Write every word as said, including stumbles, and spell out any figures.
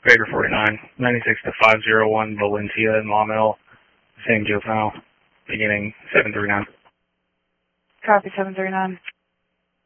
Baker forty-nine, ninety-six to five oh one Valencia in Maumelle, same juvenile, beginning seven three nine. Copy seven three nine.